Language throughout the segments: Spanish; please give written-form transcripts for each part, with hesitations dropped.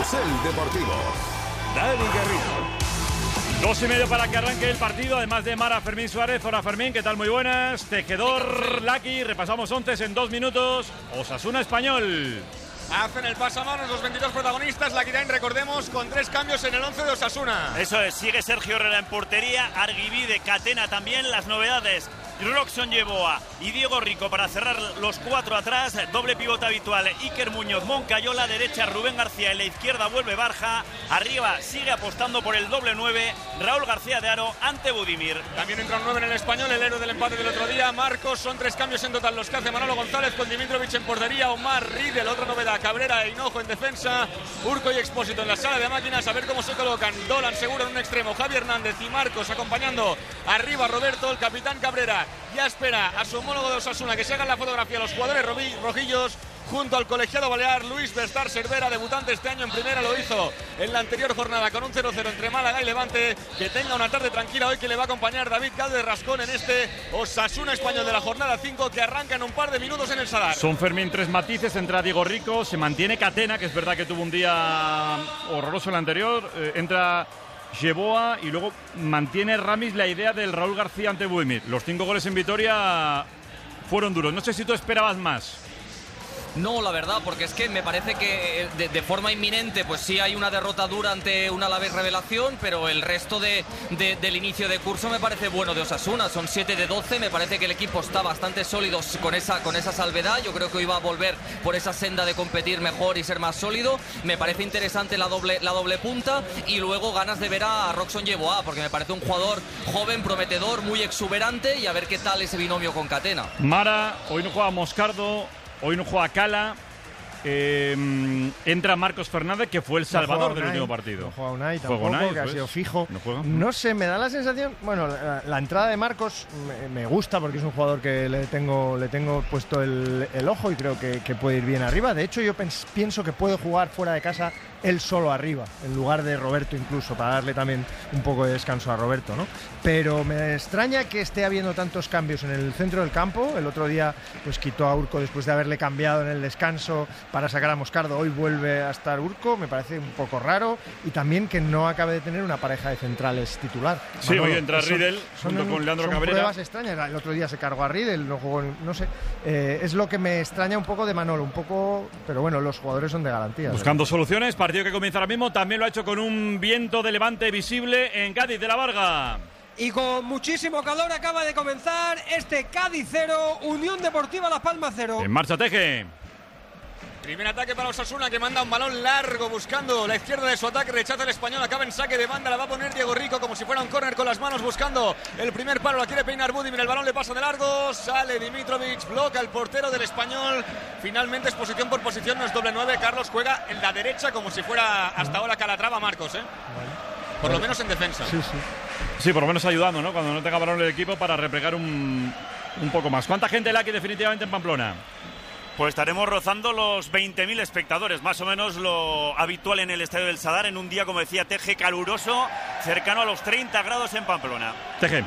Carrusel Deportivo. Dani Garrido. 2:30 para que arranque el partido, además de Mara, Fermín Suárez. Hola Fermín, ¿qué tal? Muy buenas. Tejedor, Laki, repasamos 11 en 2 minutos. Osasuna Español. Hacen el pasamanos los 22 protagonistas. Laquirain, recordemos, con 3 cambios en el 11 de Osasuna. Eso es, sigue Sergio Herrera en portería, Argibide, Catena también. Las novedades, Roxon Yeboah y Diego Rico para cerrar los 4 atrás. Doble pivote habitual, Iker Muñoz, Moncayola, derecha Rubén García, en la izquierda vuelve Barja. Arriba sigue apostando por el doble 9, Raúl García de Haro ante Budimir. También entra un 9 en el Español, el héroe del empate del otro día, Marcos. Son 3 cambios en total los que hace Manolo González, con Dimitrovic en portería, Omar Riedel, otra novedad, Cabrera e Hinojo en defensa, Urco y Expósito en la sala de máquinas. A ver cómo se colocan. Dolan seguro en un extremo, Javi Hernández y Marcos acompañando arriba Roberto, el capitán Cabrera ya espera a su homólogo de Osasuna que se hagan la fotografía los jugadores rojillos junto al colegiado balear Luis Bestar Cervera, debutante este año en primera, lo hizo en la anterior jornada con un 0-0 entre Málaga y Levante. Que tenga una tarde tranquila hoy, que le va a acompañar David Galde Rascón en este Osasuna Español de la jornada 5 que arranca en un par de minutos en el Sadar. Son, Fermín, 3 matices, entra Diego Rico, se mantiene Catena, que es verdad que tuvo un día horroroso el anterior, entra Yeboah y luego mantiene Ramis la idea del Raúl García ante Budimir. Los 5 goles en Vitoria fueron duros, no sé si tú esperabas más. No, la verdad, porque es que me parece que de forma inminente pues sí hay una derrota dura ante un Alavés revelación, pero el resto del inicio de curso me parece bueno de Osasuna. Son 7 de 12, me parece que el equipo está bastante sólido con esa salvedad. Yo creo que hoy va a volver por esa senda de competir mejor y ser más sólido. Me parece interesante la doble punta y luego ganas de ver a Roxon Yeboah, porque me parece un jugador joven, prometedor, muy exuberante, y a ver qué tal ese binomio con Catena. Mara, hoy no juega Moscardo, hoy no juega Cala, entra Marcos Fernández, que fue el salvador del último partido. No juega Unai tampoco, que ha sido fijo. No sé, me da la sensación, bueno, la entrada de Marcos me gusta porque es un jugador que le tengo puesto el ojo y creo que puede ir bien arriba. De hecho, yo pienso que puede jugar fuera de casa él solo arriba, en lugar de Roberto incluso, para darle también un poco de descanso a Roberto, ¿no? Pero me extraña que esté habiendo tantos cambios en el centro del campo. El otro día pues quitó a Urco después de haberle cambiado en el descanso para sacar a Moscardo. Hoy vuelve a estar Urco, me parece un poco raro, y también que no acabe de tener una pareja de centrales titular. Sí, Manolo, hoy entra Riedel junto con Leandro Cabrera. Son pruebas extrañas. El otro día se cargó a Riedel, no jugó, no sé. Es lo que me extraña un poco de Manolo, un poco, pero bueno, los jugadores son de garantía. Buscando soluciones, partido que comienza ahora mismo, también lo ha hecho con un viento de levante visible en Cádiz de la Varga. Y con muchísimo calor acaba de comenzar este Cádiz 0, Unión Deportiva Las Palmas 0. En marcha Teje. Primer ataque para Osasuna, que manda un balón largo buscando la izquierda de su ataque, rechaza el Español, acaba en saque de banda, la va a poner Diego Rico como si fuera un córner con las manos buscando el primer palo, la quiere peinar Budimir, el balón le pasa de largo, sale Dimitrovic, bloca el portero del Español. Finalmente es posición por posición, no es doble 9, Carlos juega en la derecha como si fuera hasta ahora Calatrava Marcos, por lo menos en defensa. Sí, por lo menos ayudando, ¿no? Cuando no tenga balón el equipo para replegar un poco más. ¿Cuánta gente la que definitivamente en Pamplona? Pues estaremos rozando los 20.000 espectadores, más o menos lo habitual en el Estadio del Sadar, en un día, como decía Teje, caluroso, cercano a los 30 grados en Pamplona. Teje.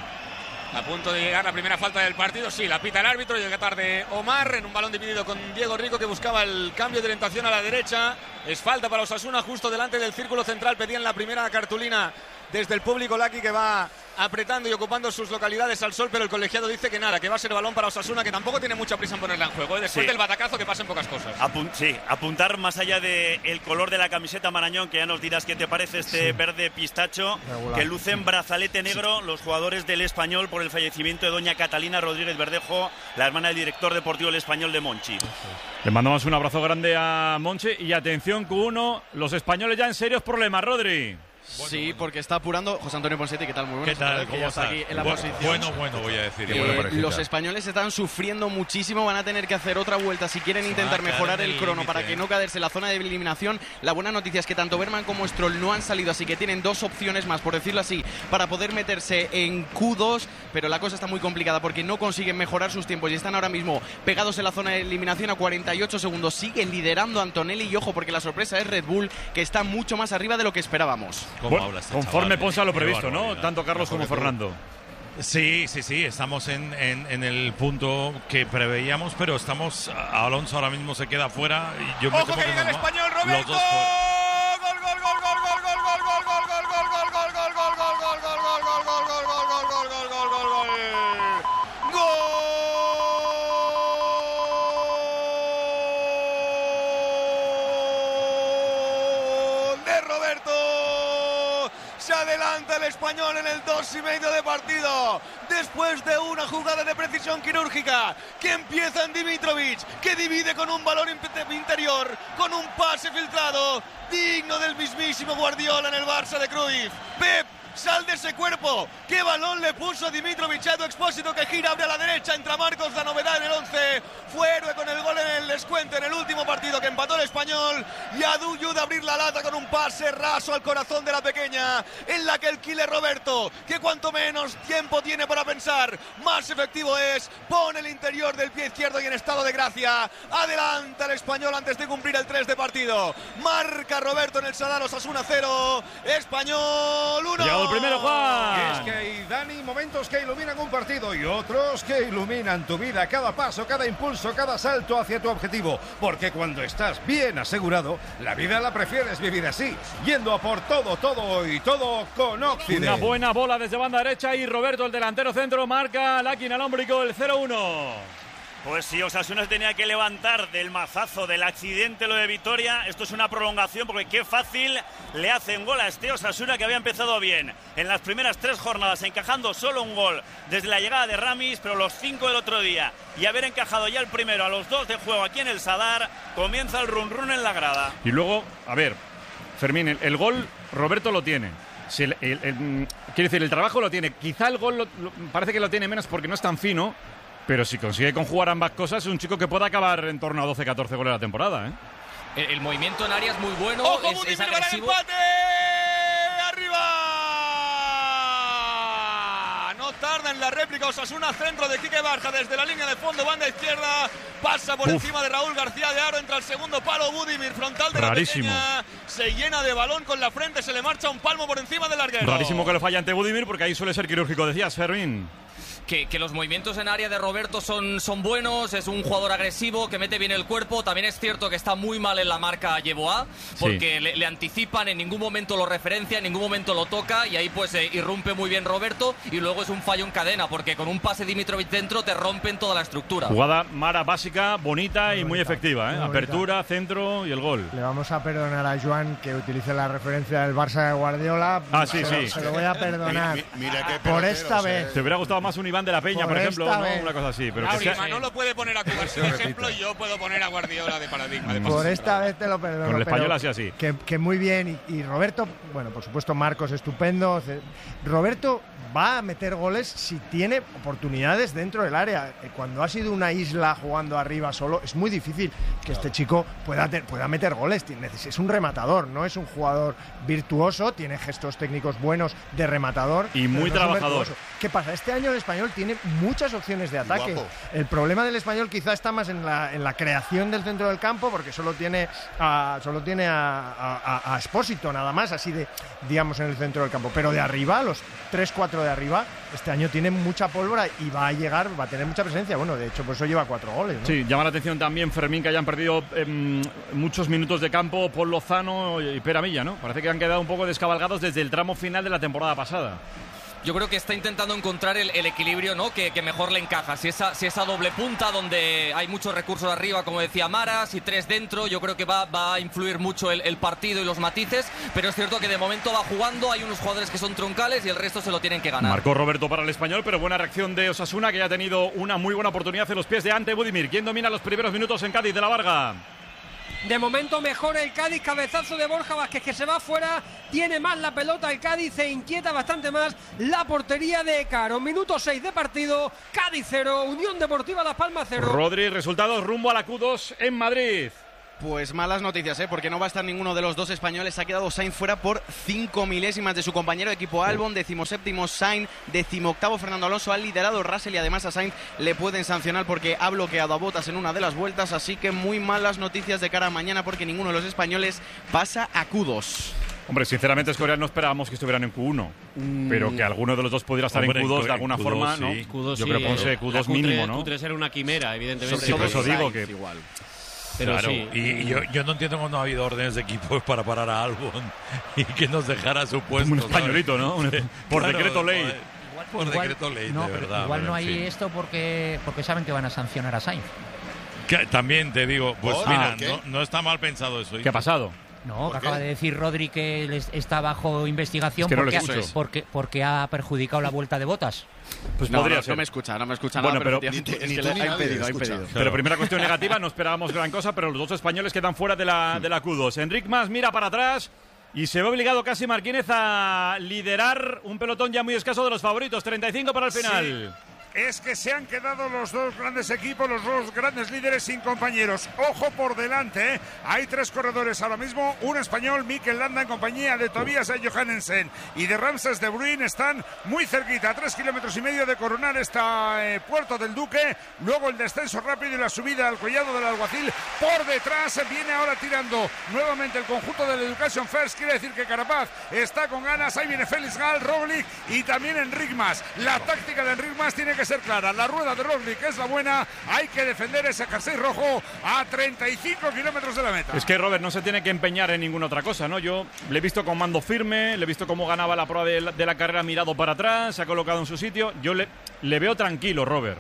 A punto de llegar la primera falta del partido, sí, la pita el árbitro, llega tarde Omar en un balón dividido con Diego Rico, que buscaba el cambio de orientación a la derecha. Es falta para Osasuna justo delante del círculo central, pedían la primera cartulina desde el público. Laki, que va apretando y ocupando sus localidades al sol, pero el colegiado dice que nada, que va a ser balón para Osasuna, que tampoco tiene mucha prisa en ponerla en juego, después del batacazo que pasen pocas cosas. Apuntar más allá del color de la camiseta, Marañón, que ya nos dirás qué te parece este verde pistacho, regular, que luce en brazalete negro los jugadores del Español por el fallecimiento de doña Catalina Rodríguez Verdejo, la hermana del director deportivo del Español de Monchi. Le mandamos un abrazo grande a Monchi y atención, Q1, los españoles ya en serios problemas, Rodri. Sí, porque está apurando José Antonio Ponsetti. ¿Qué tal? Muy buenas. ¿Qué tal? ¿Cómo está aquí en la posición. Bueno, voy a decir. Los españoles están sufriendo muchísimo. Van a tener que hacer otra vuelta si quieren intentar mejorar el crono para que no caerse en la zona de eliminación. La buena noticia es que tanto Berman como Stroll no han salido, así que tienen 2 opciones más, por decirlo así, para poder meterse en Q2. Pero la cosa está muy complicada porque no consiguen mejorar sus tiempos y están ahora mismo pegados en la zona de eliminación a 48 segundos. Siguen liderando Antonelli y ojo, porque la sorpresa es Red Bull, que está mucho más arriba de lo que esperábamos. ¿Cómo hablas? Conforme Ponce a lo previsto, ¿no? Tanto Carlos como Fernando. Sí, estamos en el punto que preveíamos, pero estamos, Alonso ahora mismo se queda fuera. ¡Ojo que llega el Español, Roberto! ¡Gol de Roberto. Se adelanta el español en el 2,5 de partido. Después de una jugada de precisión quirúrgica que empieza en Dimitrovic, que divide con un balón interior, con un pase filtrado, digno del mismísimo Guardiola en el Barça de Cruyff. Pep, sal de ese cuerpo. ¿Qué balón le puso Dimitrovic a Edu Expósito, que gira, abre a la derecha, entra Marcos, la novedad en el 11. Fue héroe con el gol en el descuento en el último partido que empató el español. Y Adu ayuda a abrir la lata con un pase raso al corazón de la pequeña, en la que el killer Roberto, que cuanto menos tiempo tiene para pensar, más efectivo es, pone el interior del pie izquierdo y en estado de gracia. Adelanta el español antes de cumplir el 3 de partido. Marca Roberto en el Sadar, Osasuna 0, Español 1. El primero, Juan. Y es que hay, Dani, momentos que iluminan un partido y otros que iluminan tu vida. Cada paso, cada impulso, cada salto hacia tu objetivo. Porque cuando estás bien asegurado, la vida la prefieres vivir así, yendo a por todo, todo y todo con Occident. Una buena bola desde banda derecha y Roberto, el delantero centro, marca la quina alombrico el 0-1. Pues sí, Osasuna tenía que levantar del mazazo, del accidente, lo de Vitoria. Esto es una prolongación, porque qué fácil le hacen gol a este Osasuna, que había empezado bien en las primeras 3 jornadas, encajando solo un gol desde la llegada de Ramis, pero los 5 del otro día, y haber encajado ya el primero a los 2 de juego aquí en el Sadar, comienza el run en la grada. Y luego, a ver, Fermín, el gol Roberto lo tiene. Si quiere decir, el trabajo lo tiene. Quizá el gol parece que lo tiene menos porque no es tan fino. Pero si consigue conjugar ambas cosas, es un chico que puede acabar en torno a 12-14 goles a la temporada, ¿eh? El movimiento en área es muy bueno. ¡Ojo, es agresivo. ¡Empate! ¡Arriba! No tarda en la réplica Osasuna, centro de Quique Barja desde la línea de fondo, banda izquierda. Pasa por encima de Raúl García de Aro, entra al segundo palo Budimir, frontal de Rarísimo. la pequeña. Se llena de balón con la frente, se le marcha un palmo por encima del larguero. Rarísimo que lo falla ante Budimir, porque ahí suele ser quirúrgico, decías, Fermín. Que los movimientos en área de Roberto son buenos, es un jugador agresivo que mete bien el cuerpo. También es cierto que está muy mal en la marca a Yeboah, porque sí, le anticipan, en ningún momento lo referencia, en ningún momento lo toca, y ahí pues irrumpe muy bien Roberto, y luego es un fallo en cadena, porque con un pase Dimitrovic dentro te rompen toda la estructura. Jugada Mara básica, bonita y muy efectiva, ¿eh? Muy apertura, bonita. Centro y el gol. Le vamos a perdonar a Joan que utilice la referencia del Barça de Guardiola. Sí. Se lo voy a perdonar. Mira qué por esta vez. Te hubiera gustado más un Iván de la Peña, por ejemplo, ¿no? Una cosa así. Pero Lauri, Manolo puede poner a Cuba de ejemplo y yo puedo poner a Guardiola de paradigma. Por esta vez te lo perdono. Con el español así. Que muy bien. Y Roberto, bueno, por supuesto, Marcos estupendo. Roberto va a meter goles si tiene oportunidades dentro del área. Cuando ha sido una isla jugando arriba solo, es muy difícil que este chico pueda meter goles. Es un rematador, no es un jugador virtuoso, tiene gestos técnicos buenos de rematador. Y muy trabajador. ¿Qué pasa? Este año el Español tiene muchas opciones de ataque. Guapo. El problema del Español quizá está más en la creación del centro del campo, porque solo tiene a Expósito nada más, así de, digamos, en el centro del campo. Pero de arriba, los 3-4 de arriba, este año tiene mucha pólvora y va a tener mucha presencia. Bueno, de hecho, por eso lleva 4 goles, ¿no? Sí, llama la atención también, Fermín, que hayan perdido muchos minutos de campo Paul Lozano y Pere Milla, ¿no? Parece que han quedado un poco descabalgados desde el tramo final de la temporada pasada. Yo creo que está intentando encontrar el equilibrio, ¿no? Que mejor le encaja. Si esa doble punta donde hay muchos recursos arriba, como decía Maras, y 3 dentro, yo creo que va a influir mucho el partido y los matices, pero es cierto que de momento va jugando, hay unos jugadores que son troncales y el resto se lo tienen que ganar. Marcó Roberto para el Español, pero buena reacción de Osasuna, que ya ha tenido una muy buena oportunidad en los pies de Ante Budimir. ¿Quién domina los primeros minutos en Cádiz? De la Varga. De momento mejora el Cádiz, cabezazo de Borja Vázquez que se va fuera, tiene más la pelota el Cádiz, se inquieta bastante más la portería de Caro. Minuto 6 de partido, Cádiz 0, Unión Deportiva Las Palmas 0. Rodri, resultados rumbo a la Q2 en Madrid. Pues malas noticias, porque no va a estar ninguno de los dos españoles. Ha quedado Sainz fuera por 5 milésimas de su compañero de equipo Albon. 17º Sainz, 18º Fernando Alonso. Ha liderado Russell y además a Sainz le pueden sancionar porque ha bloqueado a Bottas en una de las vueltas. Así que muy malas noticias de cara a mañana, porque ninguno de los españoles pasa a Q2. Hombre, sinceramente, Escorial, no esperábamos que estuvieran en Q1, pero que alguno de los dos pudiera estar en Q2 de alguna forma, ¿no? Sí. Q2, yo creo que Q2 mínimo, ¿no? Q3 era una quimera, evidentemente. Sí, por eso digo que igual. Pero claro, sí. Y yo no entiendo cuando ha habido órdenes de equipo para parar a Albon y que nos dejara su puesto. Un españolito, ¿no? Por claro, decreto ley. Por decreto ley, no, de verdad. Igual no hay esto porque saben que van a sancionar a Sainz. También te digo, pues mira, no está mal pensado eso. ¿Qué ha pasado? No, que acaba de decir Rodri que está bajo investigación porque ha perjudicado la vuelta de Botas. Pues no me escucha bueno, nada, pero es que le ha impedido. Pero primera cuestión negativa, no esperábamos gran cosa, pero los dos españoles quedan fuera de la Q2. Enric Mas mira para atrás y se ve obligado casi Marquínez a liderar un pelotón ya muy escaso de los favoritos. 35 para el final. Sí. Es que se han quedado los dos grandes equipos, los dos grandes líderes sin compañeros. Ojo por delante, ¿eh? Hay 3 corredores ahora mismo. Un español, Mikel Landa, en compañía de Tobias Johannesen y de Ramses de Bruyn. Están muy cerquita, a 3,5 kilómetros de coronar Puerto del Duque. Luego el descenso rápido y la subida al collado del Alguacil. Por detrás viene ahora tirando nuevamente el conjunto del Education First. Quiere decir que Carapaz está con ganas. Ahí viene Félix Gal, Roglic y también Enric Mas. La táctica de Enric Mas tiene que ser clara. La rueda de Roglic es la buena. Hay que defender ese jersey rojo a 35 kilómetros de la meta. Es que Robert no se tiene que empeñar en ninguna otra cosa, ¿no? Yo le he visto con mando firme, le he visto cómo ganaba la prueba de la carrera, mirado para atrás, se ha colocado en su sitio. Yo le veo tranquilo, Robert.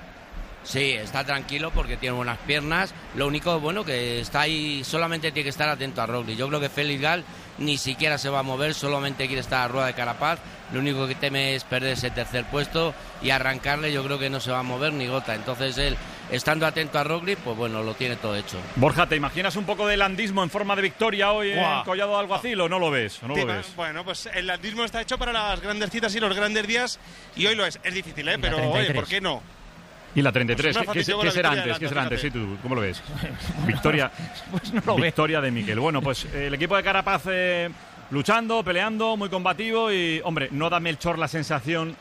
Sí, está tranquilo porque tiene buenas piernas. Lo único bueno que está ahí, solamente tiene que estar atento a Roglic. Yo creo que Félix Gal ni siquiera se va a mover, solamente quiere estar a rueda de Carapaz. Lo único que teme es perder ese tercer puesto y arrancarle. Yo creo que no se va a mover ni gota. Entonces él, estando atento a Roglic, pues bueno, lo tiene todo hecho. Borja, ¿te imaginas un poco de landismo en forma de victoria hoy en Collado Alguacil o no lo ves? ¿O no lo ves? Bueno, pues el landismo está hecho para las grandes citas y los grandes días y hoy lo es. Es difícil, pero oye, ¿por qué no? Y la 33, pues ¿qué será antes? ¿Qué será antes? Sí, ¿tú cómo lo ves? Victoria, pues no victoria de Mikel. Bueno, pues el equipo de Carapaz luchando, peleando, muy combativo y, hombre, no da Melchor la sensación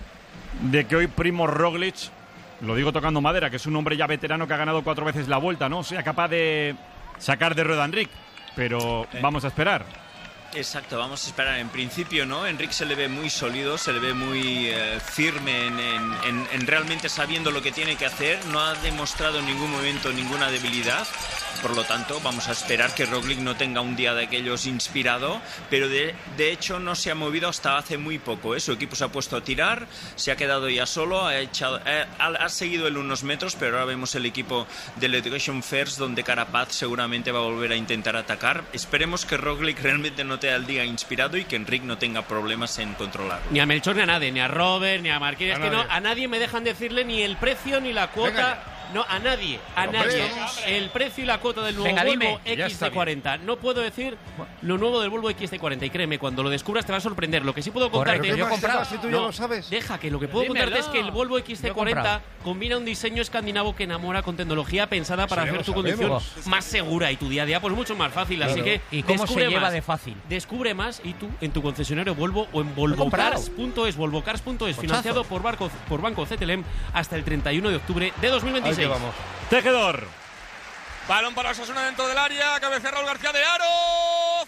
de que hoy Primož Roglic, lo digo tocando madera, que es un hombre ya veterano que ha ganado 4 veces la Vuelta, ¿no? Sea capaz de sacar de rueda a Enric, pero vamos a esperar. Exacto, vamos a esperar. En principio, ¿no? Enric se le ve muy sólido, se le ve muy firme en realmente sabiendo lo que tiene que hacer. No ha demostrado en ningún momento ninguna debilidad. Por lo tanto, vamos a esperar que Roglic no tenga un día de aquellos inspirado. Pero de hecho no se ha movido hasta hace muy poco, ¿eh? Su equipo se ha puesto a tirar, se ha quedado ya solo, ha seguido él unos metros, pero ahora vemos el equipo del Education First, donde Carapaz seguramente va a volver a intentar atacar. Esperemos que Roglic realmente no al día inspirado y que Enric no tenga problemas en controlarlo. Ni a Melchor ni a nadie, ni a Robert, ni a Marquínez, a nadie me dejan decirle ni el precio ni la cuota. Venga. No, a nadie, el precio y la cuota del nuevo Volvo XC40. No puedo decir lo nuevo del Volvo XC40 y créeme, cuando lo descubras te va a sorprender. Lo que sí puedo contarte... Pero yo compraba, si tú ya lo sabes. Deja, que lo que puedo contarte es que el Volvo XC40 combina un diseño escandinavo que enamora con tecnología pensada para hacer tu conducción más segura y tu día a día pues mucho más fácil. Así que ¿y cómo se lleva de fácil? Descubre más y tú en tu concesionario Volvo o en volvocars.es. Volvocars.es, financiado por Banco CTLM hasta el 31 de octubre de 2026. Vamos. Tejedor. Balón para Osasuna dentro del área. Cabecea Raúl García de Aro.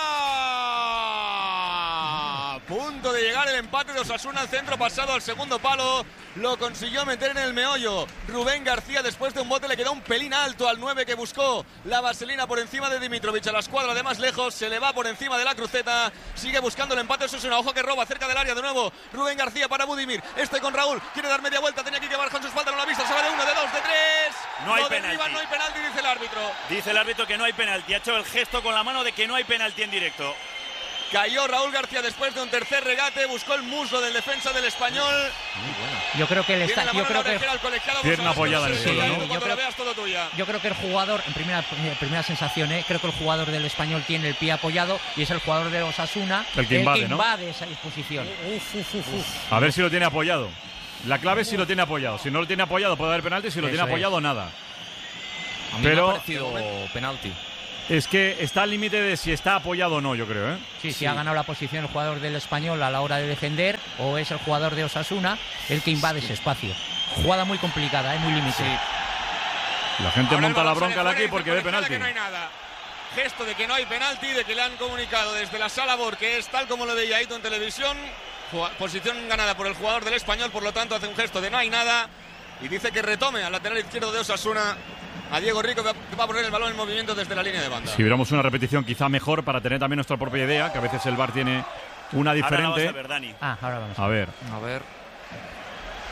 ¡Fuera! Punto de llegar el empate de Osasuna al centro pasado al segundo palo. Lo consiguió meter en el meollo Rubén García después de un bote. Le quedó un pelín alto al 9 que buscó la vaselina por encima de Dimitrovic. A la escuadra de más lejos se le va por encima de la cruceta. Sigue buscando el empate Osasuna. Ojo que roba cerca del área de nuevo Rubén García para Budimir. Con Raúl. Quiere dar media vuelta. Tenía que llevar con su espalda. No la ha visto. Se va de 1, de 2, de 3. No hay penalti. No hay penalti, dice el árbitro. Dice el árbitro que no hay penalti. Ha hecho el gesto con la mano de que no hay penalti en directo. Cayó Raúl García después de un tercer regate, buscó el muslo del defensa del Español. Yo creo que él está, pierna apoyada en el suelo, ¿no? Yo creo que el jugador, en primera sensación, creo que el jugador del Español tiene el pie apoyado y es el jugador de Osasuna el que invade esa disposición. A ver si lo tiene apoyado. La clave es si lo tiene apoyado. Si no lo tiene apoyado puede haber penalti, si lo tiene apoyado nada. A mí me ha parecido penalti. Es que está al límite de si está apoyado o no, yo creo, ¿eh? Sí, si ha ganado la posición el jugador del Español a la hora de defender, o es el jugador de Osasuna el que invade ese espacio. Jugada muy complicada, muy límite. Sí. La gente monta la bronca aquí porque ve penalti. No hay nada. Gesto de que no hay penalti, de que le han comunicado desde la sala BOR, que es tal como lo veía Aito en televisión. Posición ganada por el jugador del Español, por lo tanto hace un gesto de no hay nada y dice que retome al lateral izquierdo de Osasuna, a Diego Rico, que va a poner el balón en movimiento desde la línea de banda. Si viéramos una repetición quizá mejor para tener también nuestra propia idea, que a veces el VAR tiene una diferente. Ahora vamos a ver, Dani. Ahora vamos a ver.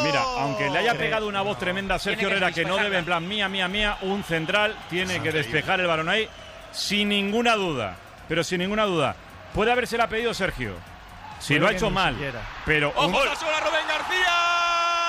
Mira, aunque le haya pegado una voz tremenda a Sergio Herrera, que no debe, en plan, mía, un central tiene que despejar el balón ahí, sin ninguna duda. Pero sin ninguna duda. Puede habérsela pedido Sergio. Si lo ha hecho mal. Pero ¡Ojo, Osasuna, Rubén García!